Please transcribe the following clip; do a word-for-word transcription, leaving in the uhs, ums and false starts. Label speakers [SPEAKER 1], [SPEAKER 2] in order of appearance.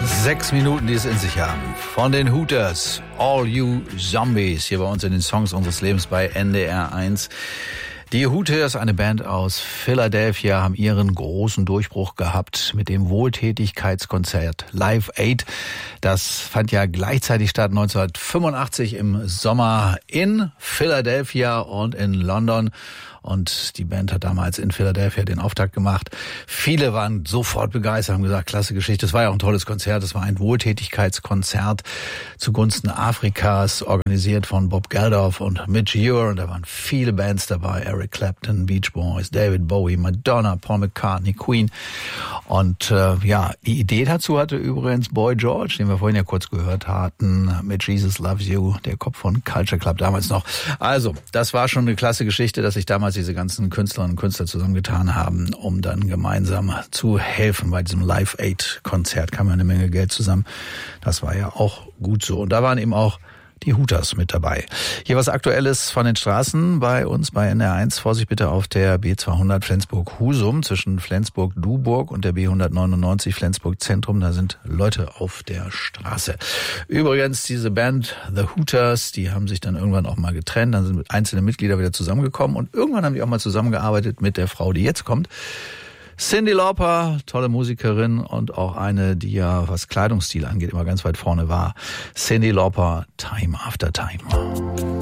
[SPEAKER 1] Sechs Minuten, die es in sich haben. Von den Hooters, All You Zombies, hier bei uns in den Songs unseres Lebens bei N D R eins. Die Hooters, eine Band aus Philadelphia, haben ihren großen Durchbruch gehabt mit dem Wohltätigkeitskonzert Live Aid. Das fand ja gleichzeitig statt neunzehnhundertfünfundachtzig im Sommer in Philadelphia und in London. Und die Band hat damals in Philadelphia den Auftakt gemacht. Viele waren sofort begeistert, haben gesagt, klasse Geschichte. Es war ja auch ein tolles Konzert. Es war ein Wohltätigkeitskonzert zugunsten Afrikas, organisiert von Bob Geldof und Midge Ure. Und da waren viele Bands dabei. Eric Clapton, Beach Boys, David Bowie, Madonna, Paul McCartney, Queen. Und äh, ja, die Idee dazu hatte übrigens Boy George, den wir vorhin ja kurz gehört hatten, mit Jesus Loves You, der Kopf von Culture Club damals noch. Also, das war schon eine klasse Geschichte, dass sich damals diese ganzen Künstlerinnen und Künstler zusammengetan haben, um dann gemeinsam zu helfen. Bei diesem Live Aid Konzert kam ja eine Menge Geld zusammen. Das war ja auch gut so. Und da waren eben auch die Hooters mit dabei. Hier was Aktuelles von den Straßen bei uns bei N D R eins. Vorsicht bitte auf der B zweihundert Flensburg-Husum zwischen Flensburg-Duburg und der B hundertneunundneunzig Flensburg-Zentrum. Da sind Leute auf der Straße. Übrigens, diese Band The Hooters, die haben sich dann irgendwann auch mal getrennt. Dann sind einzelne Mitglieder wieder zusammengekommen und irgendwann haben die auch mal zusammengearbeitet mit der Frau, die jetzt kommt. Cyndi Lauper, tolle Musikerin und auch eine, die ja, was Kleidungsstil angeht, immer ganz weit vorne war. Cyndi Lauper, Time After Time.